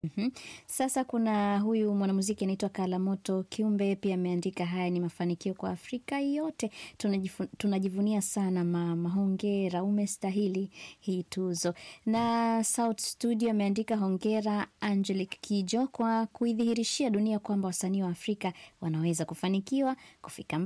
Sasa kuna huyu mwanamuziki anaitwa Kalamoto Kiumbe pia ameandika, haya ni mafanikio kwa Afrika yote. Tunajivunia sana mama, hongera, umestahili hii tuzo. Na South Studio ameandika, hongera Angelique Kijo kwa kuidhihirishia dunia kwamba wasanii wa Afrika wanaweza kufanikiwa kufika